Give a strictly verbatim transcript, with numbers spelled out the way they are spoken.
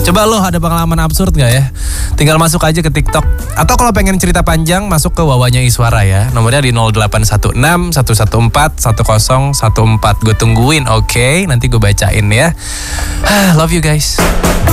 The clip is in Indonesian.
Coba lo ada pengalaman absurd gak ya? Tinggal masuk aja ke TikTok. Atau kalau pengen cerita panjang, masuk ke Wawanya Iswara ya. Nomornya di nol delapan satu enam satu satu empat satu nol satu empat. Gue tungguin, oke? Okay? Nanti gue bacain ya. Love you guys.